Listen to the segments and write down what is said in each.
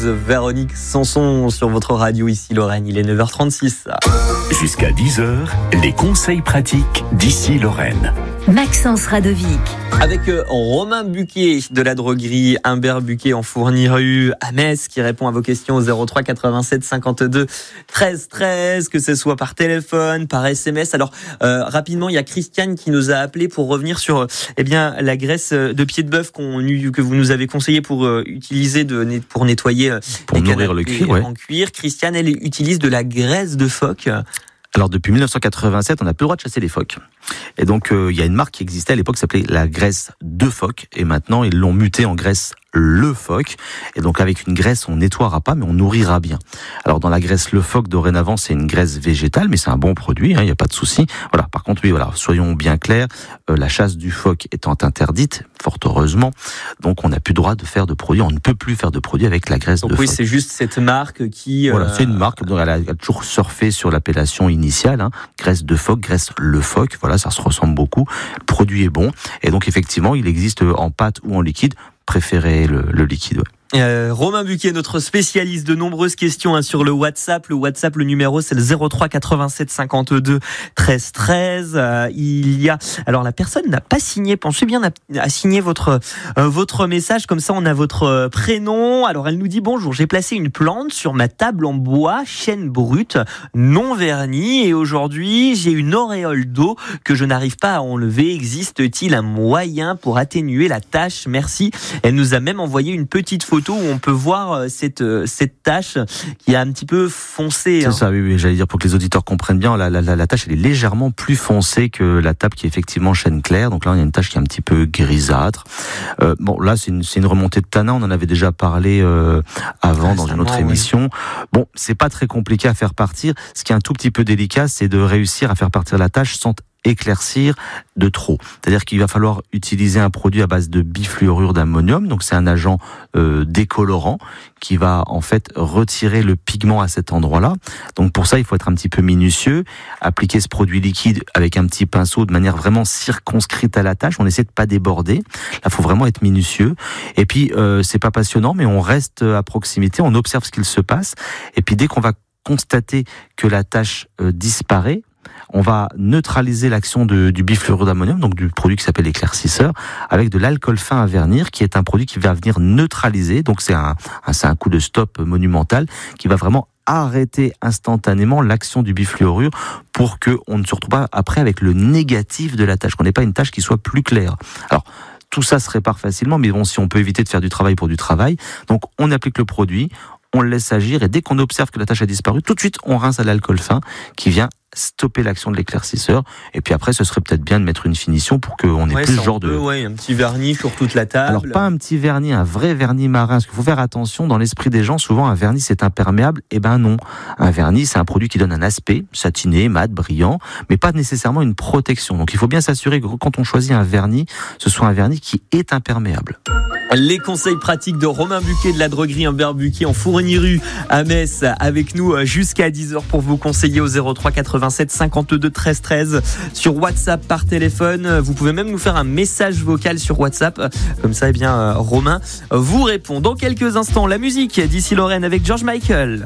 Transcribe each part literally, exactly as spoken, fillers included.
douze, Véronique Sanson sur votre radio, ici Lorraine, il est neuf heures trente-six. Jusqu'à dix heures, les conseils pratiques d'ici Lorraine. Maxence Radovic. Avec euh, Romain Buquet de la droguerie Humbert Buquet en Fourniru à Metz, qui répond à vos questions au zéro trois quatre-vingt-sept cinquante-deux treize treize, que ce soit par téléphone, par S M S. Alors euh, rapidement, il y a Christiane qui nous a appelé pour revenir sur euh, eh bien la graisse de pied de bœuf qu'on que vous nous avez conseillé pour euh, utiliser de pour nettoyer euh, pour les nourrir le cuir, ouais. en cuir. Christiane, elle utilise de la graisse de phoque. Alors depuis dix-neuf cent quatre-vingt-sept, on n'a plus le droit de chasser les phoques. Et donc euh, il y a une marque qui existait à l'époque qui s'appelait la graisse de phoque. Et maintenant ils l'ont mutée en graisse le phoque. Et donc avec une graisse on nettoiera pas mais on nourrira bien. Alors dans la graisse le phoque dorénavant c'est une graisse végétale mais c'est un bon produit, il hein, n'y a pas de souci. Voilà. Par contre oui voilà, soyons bien clairs, euh, la chasse du phoque étant interdite, fort heureusement, donc on n'a plus le droit de faire de produits, on ne peut plus faire de produits avec la graisse donc de oui, phoque. Oui c'est juste cette marque qui... Voilà, euh... c'est une marque, donc elle a, elle a toujours surfé sur l'appellation initiale, hein, graisse de phoque, graisse le phoque, voilà ça se ressemble beaucoup, le produit est bon et donc effectivement il existe en pâte ou en liquide, préférez le, le liquide. Ouais. Euh, Romain Buquet, notre spécialiste, de nombreuses questions hein, sur le WhatsApp. Le WhatsApp, le numéro, c'est le zéro trois quatre-vingt-sept cinquante-deux treize treize. Euh, il y a, alors la personne n'a pas signé. Pensez bien à, à signer votre euh, votre message. Comme ça, on a votre euh, prénom. Alors, elle nous dit bonjour. J'ai placé une plante sur ma table en bois, chêne brute, non vernie, et aujourd'hui, j'ai une auréole d'eau que je n'arrive pas à enlever. Existe-t-il un moyen pour atténuer la tache? Merci. Elle nous a même envoyé une petite photo où on peut voir cette cette tache qui est un petit peu foncée. C'est hein. ça, oui, oui, j'allais dire pour que les auditeurs comprennent bien, la, la, la, la tache elle est légèrement plus foncée que la table qui est effectivement chêne clair. Donc là, il y a une tache qui est un petit peu grisâtre. Euh, bon, là, c'est une, c'est une remontée de tanin. On en avait déjà parlé euh, avant dans une autre émission. Oui. Bon, c'est pas très compliqué à faire partir. Ce qui est un tout petit peu délicat, c'est de réussir à faire partir la tache sans éclaircir de trop. C'est-à-dire qu'il va falloir utiliser un produit à base de bifluorure d'ammonium, donc c'est un agent euh, décolorant qui va en fait retirer le pigment à cet endroit-là. Donc pour ça, il faut être un petit peu minutieux, appliquer ce produit liquide avec un petit pinceau de manière vraiment circonscrite à la tache. On essaie de pas déborder. Là, il faut vraiment être minutieux. Et puis euh, c'est pas passionnant, mais on reste à proximité, on observe ce qu'il se passe. Et puis dès qu'on va constater que la tache euh, disparaît, on va neutraliser l'action de, du bifluorure d'ammonium, donc du produit qui s'appelle éclaircisseur, avec de l'alcool fin à vernir, qui est un produit qui va venir neutraliser. Donc c'est un, un, c'est un coup de stop monumental qui va vraiment arrêter instantanément l'action du bifluorure pour qu'on ne se retrouve pas après avec le négatif de la tache, qu'on n'ait pas une tache qui soit plus claire. Alors, tout ça se répare facilement, mais bon, si on peut éviter de faire du travail pour du travail, donc on applique le produit, on le laisse agir, et dès qu'on observe que la tache a disparu, tout de suite on rince à l'alcool fin qui vient stopper l'action de l'éclaircisseur. Et puis après, ce serait peut-être bien de mettre une finition pour qu'on ait ouais, plus ce genre peu, de... Ouais, un petit vernis sur toute la table. Alors, pas un petit vernis, un vrai vernis marin. Parce qu'il faut faire attention, dans l'esprit des gens, souvent un vernis c'est imperméable. Eh ben non. Un vernis, c'est un produit qui donne un aspect satiné, mat, brillant, mais pas nécessairement une protection. Donc il faut bien s'assurer que quand on choisit un vernis, ce soit un vernis qui est imperméable. Les conseils pratiques de Romain Buquet de la droguerie Humbert Buquet en Fourniru à Metz, avec nous jusqu'à dix heures pour vous conseiller au zéro trois quatre-vingt-sept cinquante-deux treize treize sur WhatsApp, par téléphone. Vous pouvez même nous faire un message vocal sur WhatsApp. Comme ça, eh bien, Romain vous répond. Dans quelques instants, la musique d'ici Lorraine avec George Michael.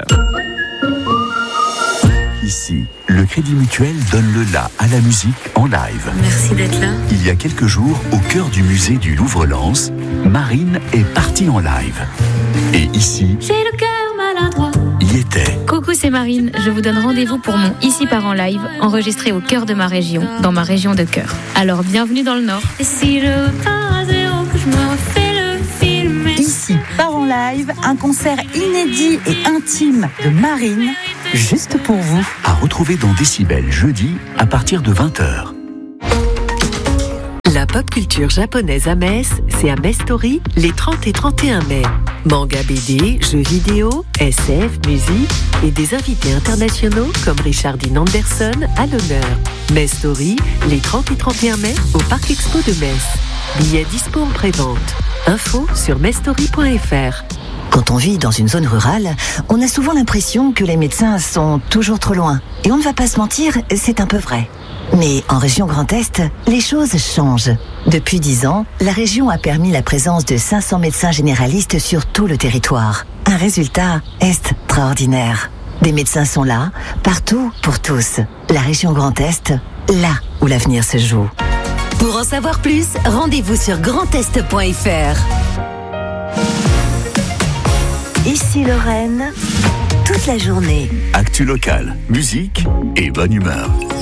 Ici, le Crédit Mutuel donne le la à la musique en live. Merci d'être là. Il y a quelques jours, au cœur du musée du Louvre-Lens, Marine est partie en live. Et ici, j'ai le cœur maladroit. Y était. Coucou, c'est Marine. Je vous donne rendez-vous pour mon Ici part en live, enregistré au cœur de ma région, dans ma région de cœur. Alors, bienvenue dans le Nord. Et si je pars à zéro, que je me refais le film. Ici part en live, un concert inédit et intime de Marine, juste pour vous. À retrouver dans Décibel jeudi à partir de vingt heures. La pop culture japonaise à Metz, c'est à Metz Story les trente et trente et un mai. Manga, B D, jeux vidéo, S F, musique et des invités internationaux comme Richard Dean Anderson à l'honneur. Metz Story les trente et trente et un mai au Parc Expo de Metz. Billets dispo en pré-vente. Info sur metstory point f r. Quand on vit dans une zone rurale, on a souvent l'impression que les médecins sont toujours trop loin. Et on ne va pas se mentir, c'est un peu vrai. Mais en région Grand Est, les choses changent. Depuis dix ans, la région a permis la présence de cinq cents médecins généralistes sur tout le territoire. Un résultat extraordinaire. Des médecins sont là, partout, pour tous. La région Grand Est, là où l'avenir se joue. Pour en savoir plus, rendez-vous sur grand est point f r. Ici Lorraine, toute la journée. Actu locale, musique et bonne humeur.